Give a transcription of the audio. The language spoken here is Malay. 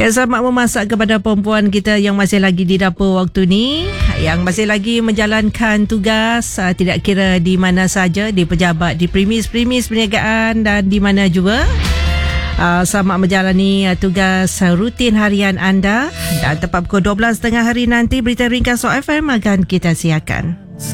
Ya, selamat memasak kepada perempuan kita yang masih lagi di dapur waktu ni, yang masih lagi menjalankan tugas, tidak kira di mana saja, di pejabat, di premis perniagaan dan di mana juga. Selamat menjalani tugas rutin harian anda, dan tepat pukul 12.30 hari nanti berita ringkas OFM akan kita siarkan.